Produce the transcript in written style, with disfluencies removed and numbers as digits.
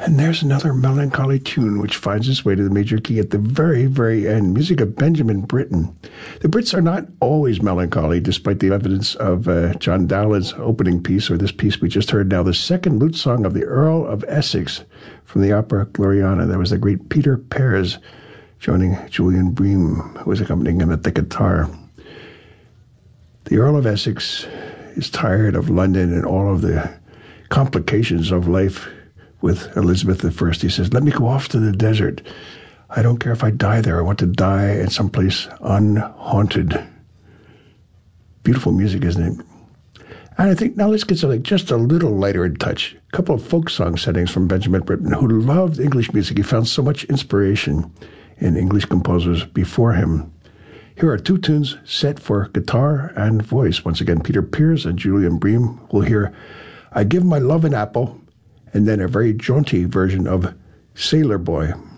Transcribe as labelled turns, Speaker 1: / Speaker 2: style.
Speaker 1: And there's another melancholy tune which finds its way to the major key at the very, very end. Music of Benjamin Britten. The Brits are not always melancholy, despite the evidence of John Dowland's opening piece, or this piece we just heard now, the second lute song of the Earl of Essex from the opera Gloriana. That was the great Peter Pears joining Julian Bream, who was accompanying him at the guitar. The Earl of Essex is tired of London and all of the complications of life with Elizabeth I. He says, let me go off to the desert. I don't care if I die there. I want to die in someplace unhaunted. Beautiful music, isn't it? And I think now let's get something just a little lighter in touch. A couple of folk song settings from Benjamin Britten, who loved English music. He found so much inspiration in English composers before him. Here are two tunes set for guitar and voice. Once again, Peter Pears and Julian Bream. We'll hear I Give My Love an Apple, and then a very jaunty version of Sailor Boy.